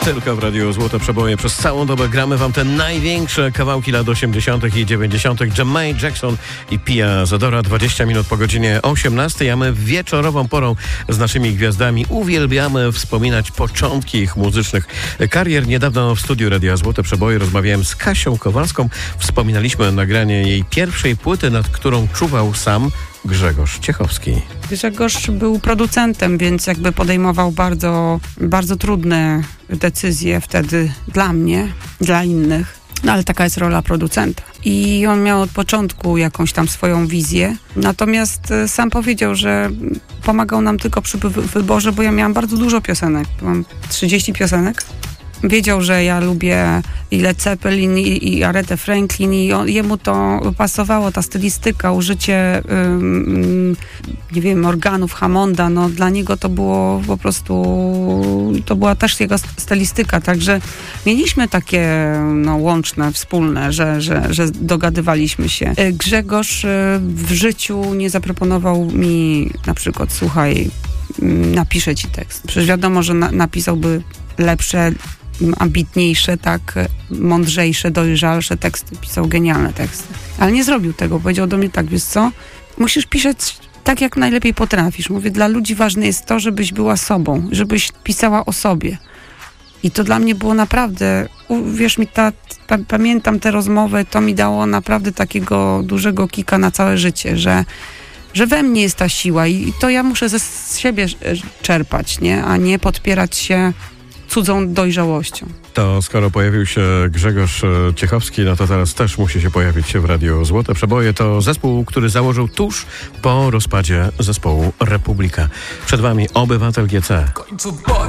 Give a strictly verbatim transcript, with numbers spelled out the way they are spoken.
Tylko w Radiu Złote Przeboje przez całą dobę gramy wam te największe kawałki lat osiemdziesiątych i dziewięćdziesiątych. Jermaine Jackson i Pia Zadora. dwadzieścia minut po godzinie osiemnastej, a my wieczorową porą z naszymi gwiazdami uwielbiamy wspominać początki ich muzycznych karier. Niedawno w studiu Radia Złote Przeboje rozmawiałem z Kasią Kowalską. Wspominaliśmy nagranie jej pierwszej płyty, nad którą czuwał sam Grzegorz Ciechowski. Grzegorz był producentem, więc jakby podejmował bardzo, bardzo trudne decyzje wtedy dla mnie, dla innych. No ale taka jest rola producenta. I on miał od początku jakąś tam swoją wizję. Natomiast sam powiedział, że pomagał nam tylko przy wy- wyborze, bo ja miałam bardzo dużo piosenek. Mam trzydzieści piosenek. Wiedział, że ja lubię i Led Zeppelin, i, i Aretę Franklin, i on, jemu to pasowało, ta stylistyka, użycie ym, nie wiem, organów Hammonda, no dla niego to było po prostu, to była też jego stylistyka, także mieliśmy takie no, łączne, wspólne, że, że, że dogadywaliśmy się. Grzegorz w życiu nie zaproponował mi na przykład, słuchaj, napiszę ci tekst. Przecież wiadomo, że na, napisałby lepsze, ambitniejsze, tak, mądrzejsze, dojrzalsze teksty. Pisał genialne teksty. Ale nie zrobił tego. Powiedział do mnie tak, wiesz co, musisz pisać tak, jak najlepiej potrafisz. Mówię, dla ludzi ważne jest to, żebyś była sobą, żebyś pisała o sobie. I to dla mnie było naprawdę, uwierz mi, ta, pa, pamiętam tę rozmowę, to mi dało naprawdę takiego dużego kika na całe życie, że że we mnie jest ta siła i to ja muszę ze siebie czerpać, nie? A nie podpierać się cudzą dojrzałością. To skoro pojawił się Grzegorz Ciechowski, no to teraz też musi się pojawić się w Radiu Złote Przeboje. To zespół, który założył tuż po rozpadzie zespołu Republika. Przed wami Obywatel G C.